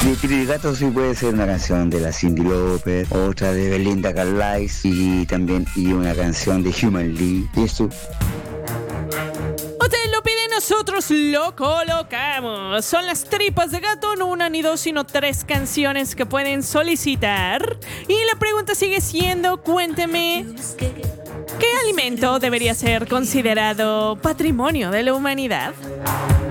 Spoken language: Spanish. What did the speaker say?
De Tirigato sí puede ser una canción de la Cyndi Lauper, otra de Belinda Carlisle y una canción de Human League. ¿Y eso? Usted lo pide, nosotros lo colocamos. Son las tripas de gato, no una ni dos, sino 3 canciones que pueden solicitar. Y la pregunta sigue siendo, cuénteme, ¿qué alimento debería ser considerado patrimonio de la humanidad?